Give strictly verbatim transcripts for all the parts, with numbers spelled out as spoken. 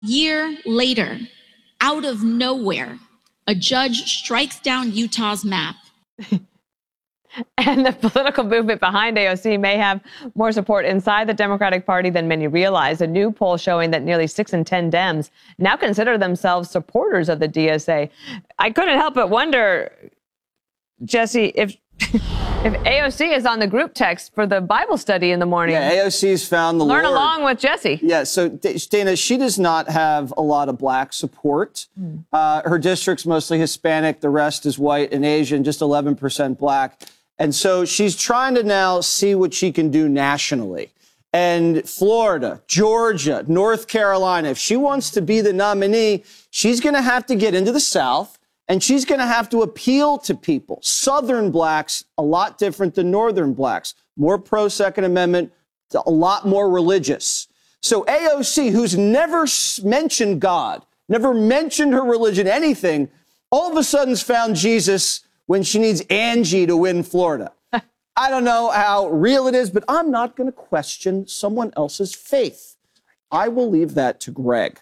Year later, out of nowhere, a judge strikes down Utah's map. And the political movement behind A O C may have more support inside the Democratic Party than many realize. A new poll showing that nearly six in ten Dems now consider themselves supporters of the D S A. I couldn't help but wonder, Jesse, if if A O C is on the group text for the Bible study in the morning. Yeah, A O C's found the Learn Lord. along with Jesse. Yeah, so Dana, she does not have a lot of black support. Mm. Uh, her district's mostly Hispanic. The rest is white and Asian, just eleven percent black. And so she's trying to now see what she can do nationally. And Florida, Georgia, North Carolina, if she wants to be the nominee, she's going to have to get into the South, and she's going to have to appeal to people. Southern blacks, a lot different than Northern blacks, more pro-Second Amendment, a lot more religious. So A O C, who's never mentioned God, never mentioned her religion, anything, all of a sudden's found Jesus when she needs Angie to win Florida. I don't know how real it is, but I'm not going to question someone else's faith. I will leave that to Greg.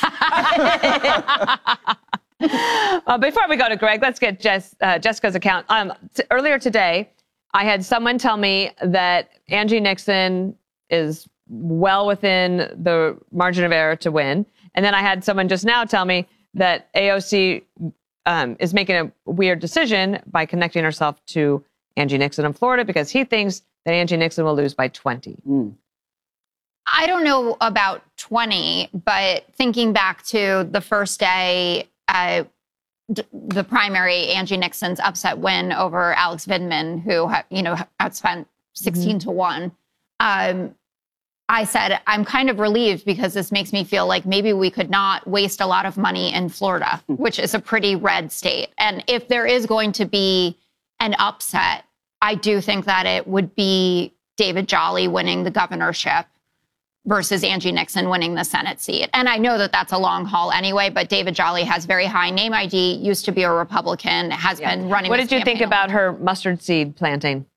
uh, before we go to Greg, let's get Jess, uh, Jessica's account. Um, t- earlier today, I had someone tell me that Angie Nixon is well within the margin of error to win. And then I had someone just now tell me that A O C Um, is making a weird decision by connecting herself to Angie Nixon in Florida because he thinks that Angie Nixon will lose by twenty. Mm. I don't know about twenty, but thinking back to the first day, uh, d- the primary, Angie Nixon's upset win over Alex Vindman, who, you know, outspent sixteen mm-hmm. to one. Um, I said, I'm kind of relieved because this makes me feel like maybe we could not waste a lot of money in Florida, which is a pretty red state. And if there is going to be an upset, I do think that it would be David Jolly winning the governorship versus Angie Nixon winning the Senate seat. And I know that that's a long haul anyway, but David Jolly has very high name I D, used to be a Republican, has yeah. been running. What did you think about her mustard seed planting?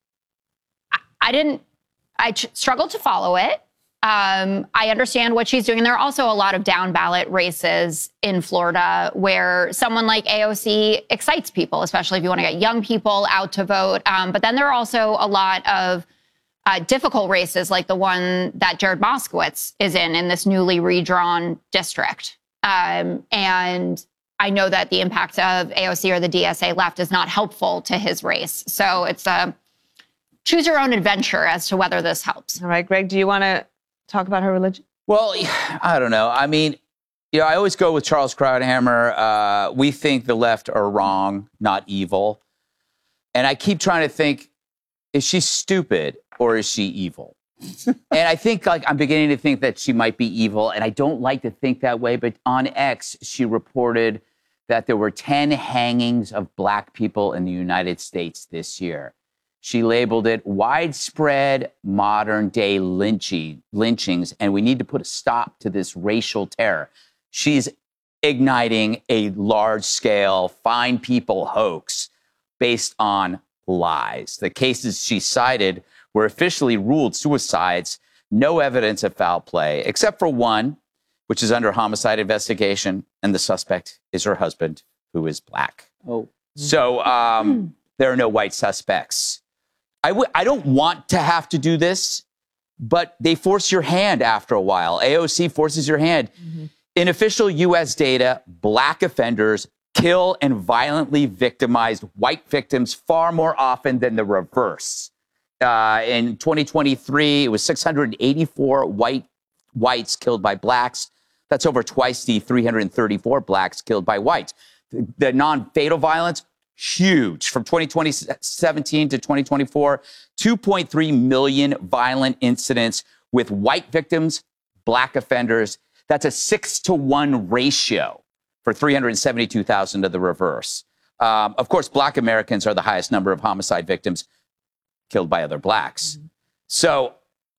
I, I didn't, I ch- struggled to follow it. Um, I understand what she's doing. And there are also a lot of down ballot races in Florida where someone like A O C excites people, especially if you want to get young people out to vote. Um, but then there are also a lot of uh, difficult races like the one that Jared Moskowitz is in, in this newly redrawn district. Um, and I know that the impact of A O C or the D S A left is not helpful to his race. So it's a choose your own adventure as to whether this helps. All right, Greg, do you want to talk about her religion? Well, I don't know. I mean, you know, I always go with Charles Krauthammer. Uh, we think the left are wrong, not evil. And I keep trying to think, is she stupid or is she evil? And I think, like, I'm beginning to think that she might be evil. And I don't like to think that way. But on X, she reported that there were ten hangings of black people in the United States this year. She labeled it widespread modern-day lynching, lynchings, and we need to put a stop to this racial terror. She's igniting a large-scale find people hoax based on lies. The cases she cited were officially ruled suicides, no evidence of foul play, except for one, which is under homicide investigation, and the suspect is her husband, who is black. Oh. So um, there are no white suspects. I w- I don't want to have to do this, but they force your hand after a while. A O C forces your hand. Mm-hmm. In official U S data, black offenders kill and violently victimize white victims far more often than the reverse. Uh, in twenty twenty-three, it was six hundred eighty-four white whites killed by blacks. That's over twice the three hundred thirty-four blacks killed by whites. The, the non-fatal violence, huge. From twenty seventeen to twenty twenty-four, two point three million violent incidents with white victims, black offenders. That's a six to one ratio for three hundred seventy-two thousand of the reverse. Um, of course, black Americans are the highest number of homicide victims killed by other blacks. Mm-hmm. So,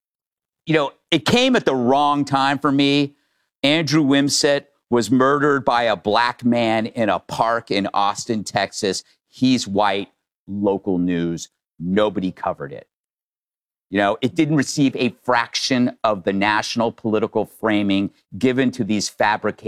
you know, it came at the wrong time for me. Andrew Wimsett was murdered by a black man in a park in Austin, Texas. He's white, local news. Nobody covered it. You know, it didn't receive a fraction of the national political framing given to these fabricated